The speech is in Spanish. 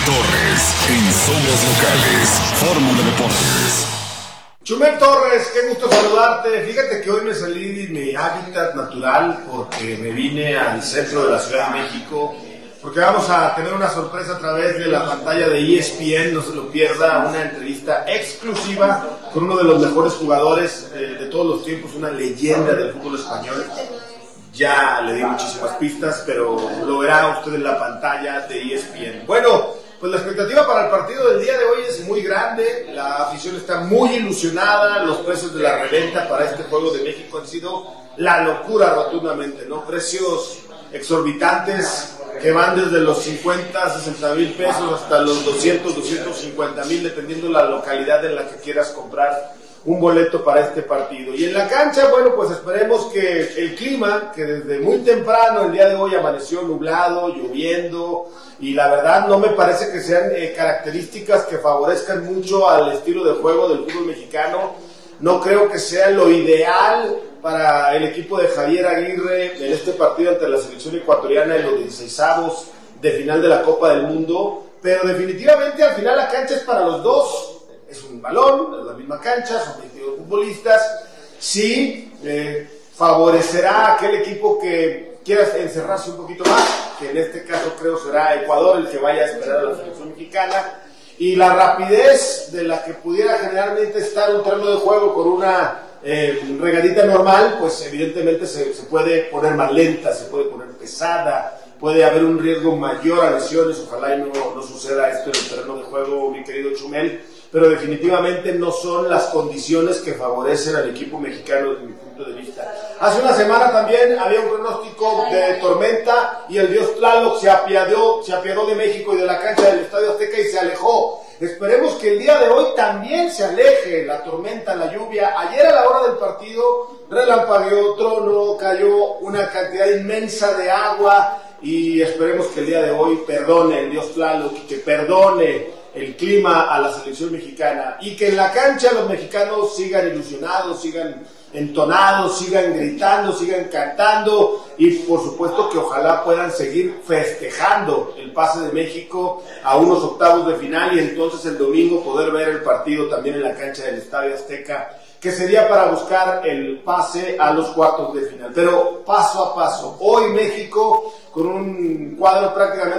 Torres en Somos Locales, Fórmula Deportes. Chumel Torres, qué gusto saludarte. Fíjate que hoy me salí de mi hábitat natural porque me vine al centro de la Ciudad de México, porque vamos a tener una sorpresa a través de la pantalla de ESPN, no se lo pierda, una entrevista exclusiva con uno de los mejores jugadores de todos los tiempos, una leyenda del fútbol español. Ya le di muchísimas pistas, pero lo verá usted en la pantalla de ESPN. Bueno, pues la expectativa para el partido del día de hoy es muy grande, la afición está muy ilusionada, los precios de la reventa para este Juego de México han sido la locura rotundamente, ¿no? Precios exorbitantes que van desde los 50, 60 mil pesos hasta los 200, 250 mil, dependiendo la localidad en la que quieras comprar un boleto para este partido. Y en la cancha, bueno, pues esperemos que el clima, que desde muy temprano el día de hoy amaneció nublado, lloviendo, y la verdad no me parece que sean características que favorezcan mucho al estilo de juego del fútbol mexicano. No creo que sea lo ideal para el equipo de Javier Aguirre en este partido ante la selección ecuatoriana en los 16avos de final de la Copa del Mundo, pero definitivamente al final la cancha es para los dos. Es un balón, es la misma cancha, son 22 futbolistas. Sí, favorecerá a aquel equipo que quiera encerrarse un poquito más, que en este caso creo será Ecuador el que vaya a esperar a la selección mexicana. Y la rapidez de la que pudiera generalmente estar un terreno de juego con una regadita normal, pues evidentemente se puede poner más lenta, se puede poner pesada, puede haber un riesgo mayor a lesiones. Ojalá y no suceda esto en el terreno de juego, mi querido Chumel, pero definitivamente no son las condiciones que favorecen al equipo mexicano desde mi punto de vista. Hace una semana también había un pronóstico de tormenta y el dios Tlaloc se apiadó de México y de la cancha del Estadio Azteca y se alejó. Esperemos que el día de hoy también se aleje la tormenta, la lluvia. Ayer a la hora del partido relampagueó, tronó, cayó una cantidad inmensa de agua y esperemos que el día de hoy perdone el dios Tlaloc y que perdone el clima a la selección mexicana y que en la cancha los mexicanos sigan ilusionados, sigan entonados, sigan gritando, sigan cantando y por supuesto que ojalá puedan seguir festejando el pase de México a unos octavos de final y entonces el domingo poder ver el partido también en la cancha del Estadio Azteca, que sería para buscar el pase a los cuartos de final. Pero paso a paso, hoy México con un cuadro prácticamente